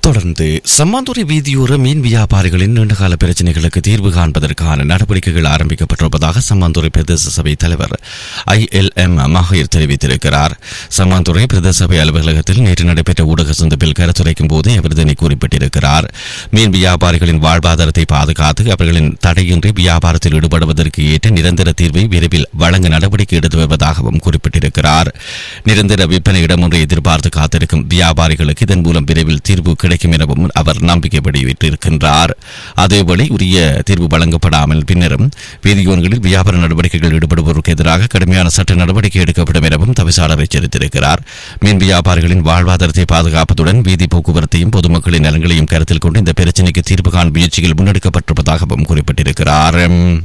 தொடர்ந்து சம்மாந்துறை வீதியோர மீன் வியாபாரிகளின் நீண்டகால பிரச்சினைகளுக்கு தீர்வு காண்பதற்கான நடவடிக்கைகள் ஆரம்பிக்கப்பட்டிருப்பதாக சம்மாந்துறை பிரதேச சபை தலைவர் ILM மஹீர் தெரிவித்திருக்கிறார். சம்மாந்துறை பிரதேச சபை அலுவலகத்தில் நேற்று நடைபெற்ற ஊடக சந்திப்பில் கருத்துரைக்கும் போது அவர் இதனை குறிப்பிட்டிருக்கிறார். மீன் வியாபாரிகளின் வாழ்வாதாரத்தை பாதுகாத்து அவர்களின் தடையின்றி வியாபாரத்தில் ஈடுபடுவதற்கு ஏற்ற நிரந்தர தீர்வை விரைவில் வழங்க நடவடிக்கை எடுத்து வருவதாகவும் குறிப்பிட்டிருக்கிறார். நிரந்தர விற்பனை இடமொன்றை எதிர்பார்த்து காத்திருக்கும் வியாபாரிகளுக்கு இதன் மூலம் விரைவில் தீர்வு கிடைக்கும் எனவும் அவர் நம்பிக்கை வெளியிட்டிருக்கின்றார். அதேவேளை உரிய தீர்வு வழங்கப்படாமல் பின்னரும் வீதியோரங்களில் வியாபார நடவடிக்கைகள் ஈடுபடுவோருக்கு எதிராக கடுமையான சட்ட நடவடிக்கை எடுக்கப்படும் எனவும் தவிசாளர் எச்சரித்திருக்கிறார். மீன் வியாபாரிகளின் வாழ்வாதாரத்தை பாதுகாப்பதுடன் வீதி போக்குவரத்தையும் பொதுமக்களின் நலன்களையும் கருத்தில் கொண்டு இந்த பிரச்சினைக்கு தீர்வு காணும் முயற்சிகள் முன்னெடுக்கப்பட்டிருப்பதாகவும் குறிப்பிட்டிருக்கிறார்.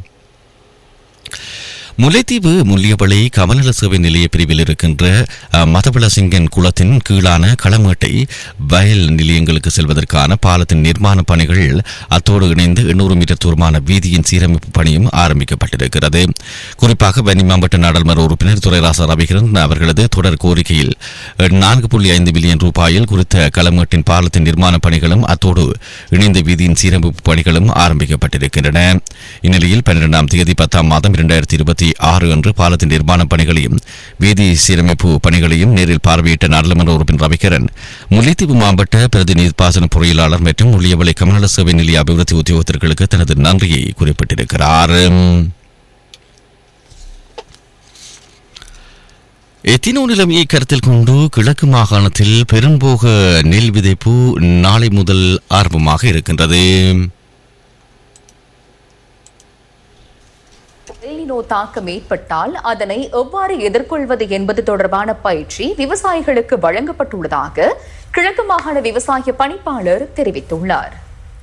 முல்லைத்தீவு முள்ளியவளை கமநல சேவை நிலைய பிரிவில் இருக்கின்ற மதவளசிங்கன் குளத்தின் கீழான களமேட்டை வயல் நிலையங்களுக்கு செல்வதற்கான பாலத்தின் நிர்மாண பணிகள் அத்தோடு இணைந்து 800 மீட்டர் தூரமான வீதியின் சீரமைப்பு பணியும் ஆரம்பிக்கப்பட்டிருக்கிறது. குறிப்பாக வன்னி மாவட்ட நாடாளுமன்ற உறுப்பினர் துரைராசா ரவிகரன் அவர்களது தொடர் கோரிக்கையில் 4.5 பில்லியன் ரூபாயில் குறித்த களமேட்டின் பாலத்தின் நிர்மாண பணிகளும் அத்தோடு இணைந்த வீதியின் சீரமைப்பு பணிகளும் ஆரம்பிக்கப்பட்டிருக்கின்றன. இந்நிலையில் 12ஆம் தேதி 10ஆம் மாதம் 2026 அன்று பாலத்தின் நிர்மாண பணிகளையும் வீதி சீரமைப்பு பணிகளையும் நேரில் பார்வையிட்ட நாடாளுமன்ற உறுப்பினர் ரவிகரன் முல்லைத்தீவு மாவட்ட பிரதி நீர்ப்பாசன பொறியியலாளர் மற்றும் முள்ளியவளை கமநல சேவை நிலைய அபிவிருத்தி உத்தியோகத்தர்களுக்கு தனது நன்றியை குறிப்பிட்டிருக்கிறார். எத்தினோ நிலைமையை கருத்தில் கொண்டு கிழக்கு மாகாணத்தில் பெரும்போக நெல் விதைப்பு நாளை முதல் ஆரம்பமாக இருக்கின்றது. எல்னினோ தாக்கம் ஏற்பட்டால் அதனை எவ்வாறு எதிர்கொள்வது என்பது தொடர்பான பயிற்சி விவசாயிகளுக்கு வழங்கப்பட்டுள்ளதாக கிழக்கு மாகாண விவசாய பணிப்பாளர் தெரிவித்துள்ளார்.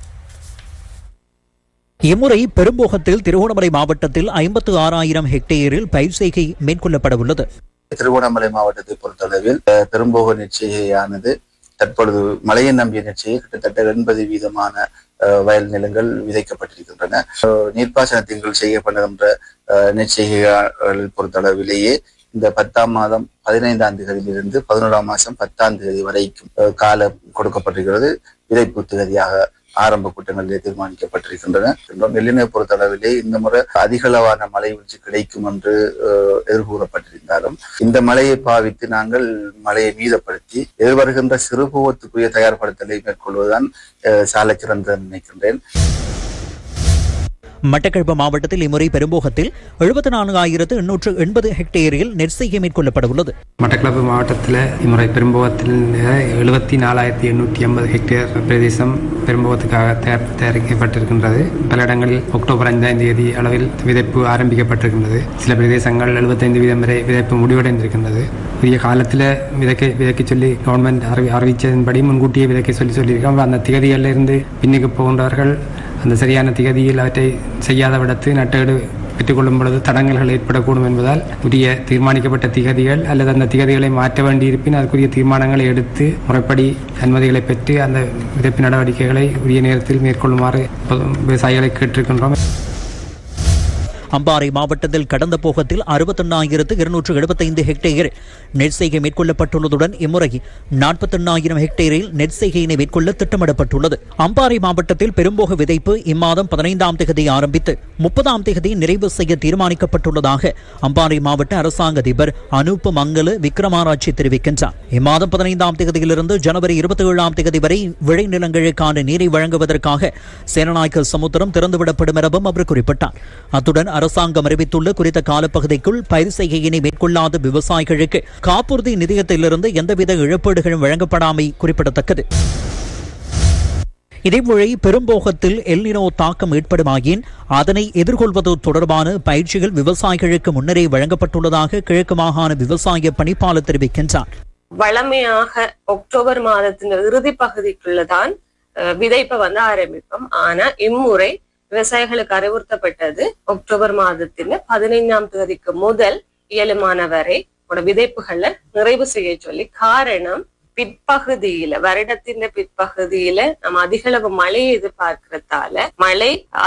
இம்முறை பெரும்போகத்தில் திருகோணமலை மாவட்டத்தில் 56,000 ஹெக்டேரில் பயிர் செய்கை மேற்கொள்ளப்பட உள்ளது. திருகோணமலை மாவட்டத்தை பொறுத்தளவில் பெரும்போக நெற்செய்கையானது தற்பொழுது மழையை நம்பிய நெற்செய்கை கிட்டத்தட்ட 80% வயல் நிலங்கள் விதைக்கப்பட்டிருக்கின்றன. நீர்ப்பாசனத்தின் செய்யப்படுகின்ற நெற்செய்கைகள் பொறுத்தளவிலேயே இந்த 10ஆம் மாதம் 15ஆம் தேதியிலிருந்து 11ஆம் மாதம் 10ஆம் தேதி வரைக்கும் காலம் கொடுக்கப்பட்டிருக்கிறது. விதைப்பு தேதியாக ஆரம்ப கூட்டங்களிலே தீர்மானிக்கப்பட்டிருக்கின்றன. நெல்லினை பொறுத்தளவிலே இந்த முறை அதிகளவான மழை வீழ்ச்சி கிடைக்கும் என்று எதிர்கூறப்பட்டிருந்தாலும் இந்த மழையை பாவித்து நாங்கள் மழையை மீதப்படுத்தி எதிர்வருகின்ற சிறுபோகத்துக்குரிய தயார்படுத்தலை மேற்கொள்வதுதான் சாலை சிறந்த நினைக்கின்றேன். மட்டக்களப்பு மாவட்டத்தில் இம்முறை பெரும்போகத்தில் 74,880 ஹெக்டேரில் நெற்செய்கை மேற்கொள்ளப்பட உள்ளது. மட்டக்களப்பு மாவட்டத்தில் இம்முறை பெரும்போகத்தில் 74,880 ஹெக்டேர் பிரதேசம் பெரும்போகத்துக்காக தயாரிக்கப்பட்டிருக்கின்றது. பல இடங்களில் அக்டோபர் 5ஆம் தேதி அளவில் விதைப்பு ஆரம்பிக்கப்பட்டிருக்கின்றது. சில பிரதேசங்கள் 75% வரை விதைப்பு முடிவடைந்திருக்கின்றது. உரிய காலத்தில் விதைக்க சொல்லி கவர்மெண்ட் அறிவித்ததன்படி முன்கூட்டியே விதைக்க சொல்லியிருக்கோம். அந்த திகதிகளில் இருந்து பின்னுக்கு போகின்றவர்கள் அந்த சரியான திகதியில் அவற்றை செய்யாத விடத்து நட்டேடு பெற்றுக்கொள்ளும் பொழுது தடங்கல்கள் ஏற்படக்கூடும் என்பதால் உரிய தீர்மானிக்கப்பட்ட திகதிகள் அல்லது அந்த திகதிகளை மாற்ற வேண்டியிருப்பின் அதற்குரிய தீர்மானங்களை எடுத்து முறைப்படி அனுமதிகளை பெற்று அந்த விதைப்பு நடவடிக்கைகளை உரிய நேரத்தில் மேற்கொள்ளுமாறு விவசாயிகளை கேட்டிருக்கின்றோம். அம்பாறை மாவட்டத்தில் கடந்த போகத்தில் 61,275 ஹெக்டேர் நெற்செய்கை மேற்கொள்ளப்பட்டுள்ளதுடன் இம்முறை 41,000 ஹெக்டேரில் நெற்செய்கையினை மேற்கொள்ள திட்டமிடப்பட்டுள்ளது. அம்பாறை மாவட்டத்தில் பெரும்போக விதைப்பு இம்மாதம் 15ஆம் தேதி ஆரம்பித்து 30ஆம் தேதி நிறைவு செய்ய தீர்மானிக்கப்பட்டுள்ளதாக அம்பாறை மாவட்ட அரசாங்க அதிபர் அனூப் மங்கல விக்ரமாராட்சி தெரிவிக்கின்றார். இம்மாதம் 15ஆம் தேதியிலிருந்து ஜனவரி 27ஆம் தேதி வரை விளைநிலங்களுக்கான நீரை வழங்குவதற்காக சேனநாயக்க சமுத்திரம் திறந்துவிடப்படும் எனவும் அவர் குறிப்பிட்டார். அத்துடன் அரசாங்கம் அறிவித்துள்ள குறித்த காலப்பகுதிக்குள் பயிர் செய்கையினை மேற்கொள்ளாத விவசாயிகளுக்கு காப்புறுதி நிதியத்திலிருந்து எந்தவித இழப்பீடுகளும் வழங்கப்படாமை குறிப்பிடத்தக்கது. இதேவேளை பெரும்போகத்தில் எல்னினோ தாக்கம் ஏற்படுமாயின் அதனை எதிர்கொள்வது தொடர்பான பயிற்சிகள் விவசாயிகளுக்கு முன்னரே வழங்கப்பட்டுள்ளதாக கிழக்கு மாகாண விவசாய பணிப்பாளர் தெரிவிக்கின்றார். வழமையாக அக்டோபர் மாதத்தின் இறுதி பகுதிக்குள்ளதான் விதைப்பை ஆரம்பிப்போம். ஆனா இம்முறை விவசாயிகளுக்கு அறிவுறுத்தப்பட்டது அக்டோபர் மாதத்தின் 15ஆம் தேதிக்கு முதல் இயலுமான வரை விதைப்புகளை நிறைவு செய்ய சொல்லி. காரணம் பிற்பகுதியில வருடத்தின் பிற்பகுதியில நம்ம அதிகளவு மழையை எதிர்பார்க்கிறதால மழை